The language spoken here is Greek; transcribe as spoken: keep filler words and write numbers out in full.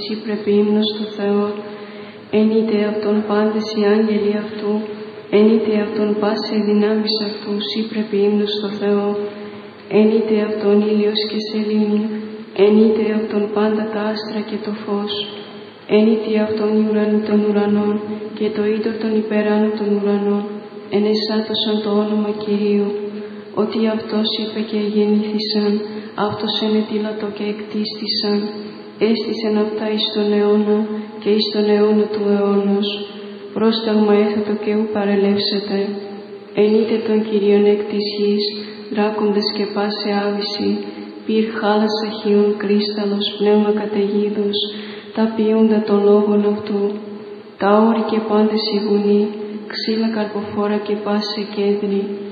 Εσύ πρέπει ύμνος του Θεού, ενείται αυτόν πάντες οι άγγελοι αυτού, ενείται αυτόν πάσε δυνάμεις αυτού, εσύ πρέπει ύμνος του Θεού, ενείται αυτόν ήλιος και σελήνη, ενείται αυτόν πάντα τα άστρα και το φως, ενείται αυτόν η ουρανή των ουρανών και το ήττο των υπεράνω των ουρανών, ενεσάτωσαν το όνομα Κυρίου, ότι αυτός είπε και γεννήθησαν, αυτός ενετήλατο και εκτίστησαν, έστησεν αυτά εις τον αιώνα και εις τον αιώνα του αιώνος, πρόσταγμα έθετο και ου παρελεύσετε, ενείτε τον Κυρίων εκ της γης, δράκοντες και πάσε άβυση, πυρ χάλας αχίων κρίσταλος πνεύμα καταιγίδος, τα ποιούντα των λόγων αυτού, τα όρη και πάντες οι βουνοί, ξύλα καρποφόρα και πάσε κέντρη,